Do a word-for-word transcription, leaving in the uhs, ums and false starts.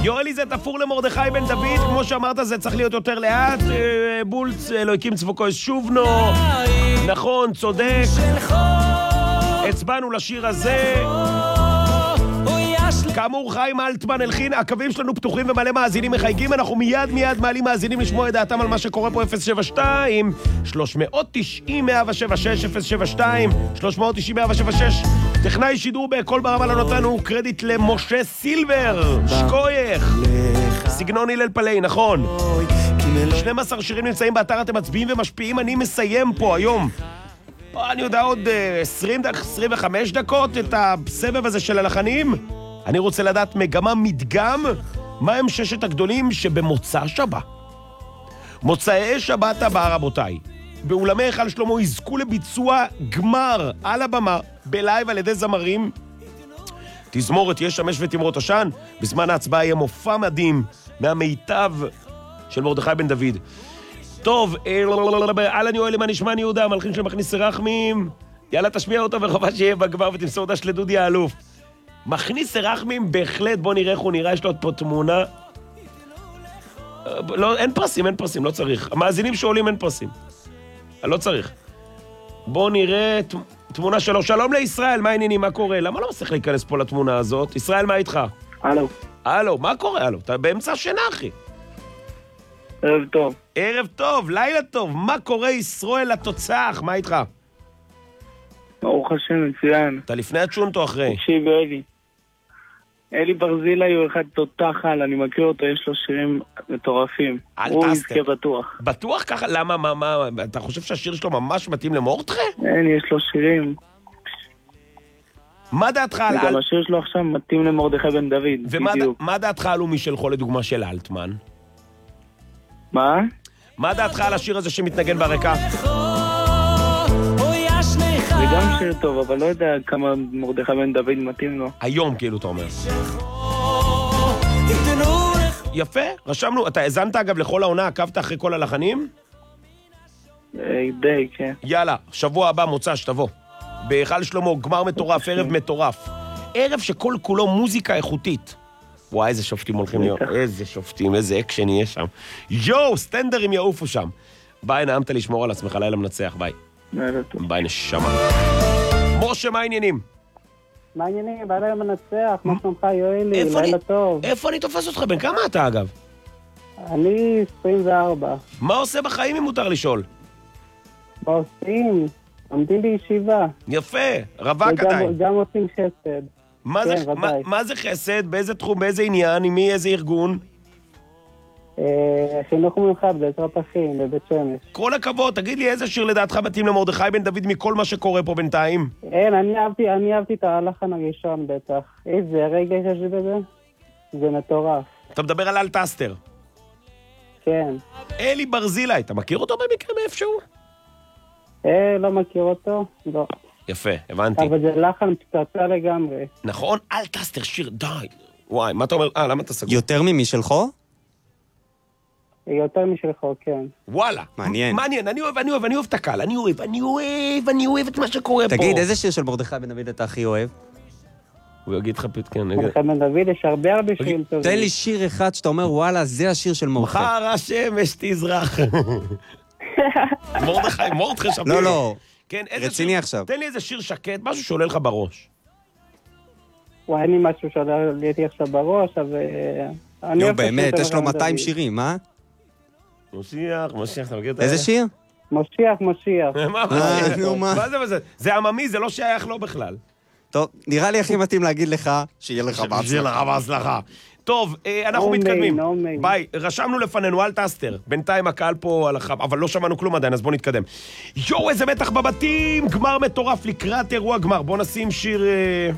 יואלי זה תפור למרדכי בן דוד, כמו שאמרת זה צריך להיות יותר לאט, בולץ, אלוהיקים צבוקו שובנו, נכון, צודק, הצבענו לשיר הזה, כאמור חיים אלטמן אלחין, הקווים שלנו פתוחים ומלא מאזינים מחייגים, אנחנו מיד מיד מעלים מאזינים לשמוע את דעתם על מה שקורה פה. אפס שבע שתיים שלוש תשעים מאה שבע שש אפס שבע שתיים שלוש תשעים מאה שבע שש. טכנאי שידור בכל ברמה לא נותנו קרדיט למשה סילבר, שקוייך, סגנון הלל פלאי, נכון. שנים עשר שירים נמצאים באתר, אתם מצביעים ומשפיעים. אני מסיים פה היום, אני יודע, עוד עשרים וחמש דקות את הסבב הזה של הלחנים. אני רוצה לדעת מגמה מדגם, מה הם ששת הגדולים שבמוצא שבת. מוצאי שבת הבא, רבותיי, באולמי היכל שלמה יזכו לביצוע גמר על הבמה, בלייב על ידי זמרים. תזמורת יש שמש ותמרות עשן. בזמן ההצבעה יהיה מופע מדהים מהמיטב של מרדכי בן דוד. טוב, אלן יואל, מה נשמע יהודה, המלחין של מכניס רחמים. יאללה, תשמיע אותו וחובה שיהיה בגבר ותמסור אותה של דודי האלוף. מכניס רחמים בהחלט, בוא נראה איך הוא נראה, יש לו פה תמונה. לא, אין פרסים, אין פרסים, לא צריך. המאזינים שעולים אין פרסים. לא צריך. בוא נראה תמונה שלו. שלום לישראל, מה העניינים, מה קורה? למה לא מצליח להיכנס פה לתמונה הזאת? ישראל, מה איתך? הלו. הלו, מה קורה? הלו, אתה באמצע שינה, אחי. ערב טוב. ערב טוב, לילה טוב. מה קורה, ישראל התוצח? מה איתך? ברוך השם, מצוין. אתה לפני הצ'ונטו אחרי? תקשיב, אלי. אלי ברזילי הוא אחד תותח על, אני מכיר אותו, יש לו שירים מטורפים. הוא יזכה בטוח. בטוח ככה? למה, מה, מה, אתה חושב שהשיר שלו ממש מתאים למורדכי? אין, יש לו שירים. מה דעתך על... וגם השיר שלו עכשיו מתאים למרדכי בן דוד, בדיוק. ומה דעתך על מי שלך לדוגמה של אלטמן? מה? מה דעתך על השיר הזה שמתנגן ברקע? זה גם שיר טוב, אבל לא יודע כמה מרדכי בן דוד מתאים לו. היום כאילו אתה אומר. יפה, רשמנו. אתה הזנת אגב לכל העונה, עקבת אחרי כל הלחנים? די, כן. יאללה, שבוע הבא מוצא שתבוא. בהיכל שלמה, גמר מטורף, ערב מטורף. ערב שכל כולו מוזיקה איכותית. וואי, איזה שופטים הולכים להיות. איזה שופטים, איזה אקשן יהיה שם. יואו, סטנדרים יעופו שם. ביי, נעמת לשמור על עצמך, לילה מנצח, ביי. ביי, נשמה. משה, מה העניינים? מה העניינים? לילה מנצח, מה שלומך יואלי? לילה טוב. איפה אני תופס אותך? בן כמה אתה אגב? אני עשרים וארבע. מה עושה בחיים אם מותר לשאול? מה עושים? עומדים בישיבה. יפה, רווק עדיין. גם עושים חסד. מה זה, מה, מה זה חסד? באיזה תחום, באיזה עניין? עם מי, איזה ארגון? חינוך מיוחד בעזרת אחים, בבית שמש. כל הכבוד, תגיד לי איזה שיר לדעתך מתאים למרדכי בן דוד מכל מה שקורה פה בינתיים? אין, אני אהבתי, אני אהבתי את הלחן הראשון בטח. איזה רגע יש בזה? זה מטורף. אתה מדבר על אלטסטר. כן. אלי ברזילי, אתה מכיר אותו במקרה מאיפשהו? אה, לא מכיר אותו, לא. יפה, הבנתי. אבל זה לחן פצצה לגמרי. נכון, אלטסטר, שיר, די. וואי, מה אתה אומר? אה, למה אתה סגור? יותר ממי שלחו? יותר משלך, כן. וואלה. מעניין. מעניין, אני אוהב, אני אוהב, אני אוהב את הקהל, אני אוהב, אני אוהב, אני אוהב את מה שקורה פה. תגיד, איזה שיר של מרדכי בן דוד אתה הכי אוהב? הוא יגיד לך פתאום, כן. מרדכי בן דוד, יש הרבה הרבה שירים טובים. תן לי שיר אחד שאתה אומר, וואלה, זה השיר של מרדכי. מחר השמש תזרח. מרדכי, מרדכי שפיר. לא, לא. כן, רציני עכשיו. תן לי איזה שיר שקט, משהו שעולה לך בראש. וואי, אין לי משהו שעולה לי עכשיו בראש, אבל... נו, באמת, יש לו מאתיים שירים, מה? משיח, משיח, אתה מכיר את זה? איזה שיר? משיח, משיח. מה נו, מה? מה זה וזה? זה עממי, זה לא שייך לו בכלל. טוב, נראה לי הכי מתאים להגיד לך שיהיה לך בהצלחה. שיהיה לך בהצלחה. טוב, אנחנו מתקדמים. ביי, רשמנו לפנינו, אל תסתר. בינתיים הקהל פה על החב, אבל לא שמענו כלום עדיין, אז בוא נתקדם. יואו, איזה מתח בבתים, גמר מטורף לקראת אירוע גמר. בוא נשים שיר...